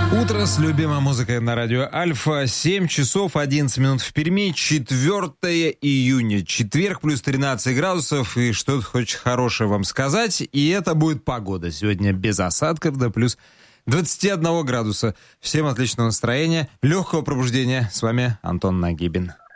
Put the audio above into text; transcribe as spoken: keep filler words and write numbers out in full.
Утро с любимой музыкой на радио Альфа. семь часов одиннадцать минут в Перми. четвёртого июня. Четверг, плюс тринадцать градусов. И что-то хочешь хорошее вам сказать. И это будет погода. Сегодня без осадков, да плюс двадцать один градуса. Всем отличного настроения, легкого пробуждения. С вами Антон Нагибин.